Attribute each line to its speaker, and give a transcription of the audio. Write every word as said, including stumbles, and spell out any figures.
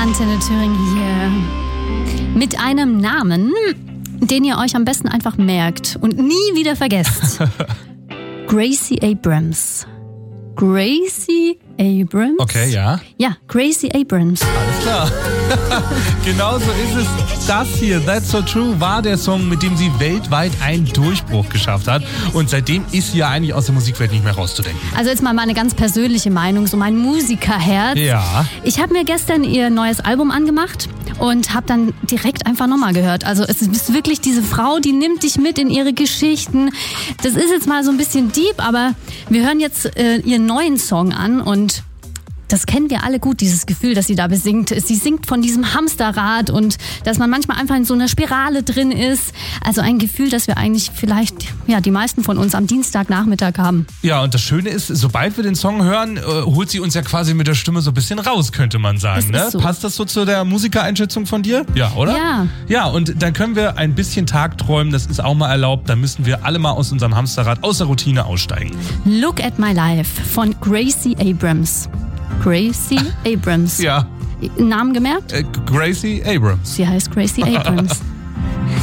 Speaker 1: Antenne Thüringen hier. Mit einem Namen, den ihr euch am besten einfach merkt und nie wieder vergesst. Gracie Abrams. Gracie Abrams?
Speaker 2: Okay, ja.
Speaker 1: Ja, Gracie Abrams.
Speaker 2: Alles klar. Genau so ist es. Das hier, That's So True, war der Song, mit dem sie weltweit einen Durchbruch geschafft hat. Und seitdem ist sie ja eigentlich aus der Musikwelt nicht mehr rauszudenken.
Speaker 1: Also jetzt mal meine ganz persönliche Meinung, so mein Musikerherz.
Speaker 2: Ja.
Speaker 1: Ich habe mir gestern ihr neues Album angemacht und habe dann direkt einfach nochmal gehört. Also es ist wirklich diese Frau, die nimmt dich mit in ihre Geschichten. Das ist jetzt mal so ein bisschen deep, aber wir hören jetzt äh, ihren neuen Song an und das kennen wir alle gut, dieses Gefühl, das sie da besingt. Sie singt von diesem Hamsterrad und dass man manchmal einfach in so einer Spirale drin ist. Also ein Gefühl, das wir eigentlich vielleicht, ja, die meisten von uns am Dienstagnachmittag haben.
Speaker 2: Ja, und das Schöne ist, sobald wir den Song hören, äh, holt sie uns ja quasi mit der Stimme so ein bisschen raus, könnte man sagen.
Speaker 1: Das
Speaker 2: Ne?
Speaker 1: ist so.
Speaker 2: Passt das so zu der Musikereinschätzung von dir? Ja, oder?
Speaker 1: Ja.
Speaker 2: Ja, und dann können wir ein bisschen tagträumen, das ist auch mal erlaubt. Da müssen wir alle mal aus unserem Hamsterrad, aus der Routine aussteigen.
Speaker 1: Look at My Life von Gracie Abrams. Gracie Abrams.
Speaker 2: Ja.
Speaker 1: Namen gemerkt?
Speaker 2: Äh, Gracie Abrams.
Speaker 1: Sie heißt Gracie Abrams.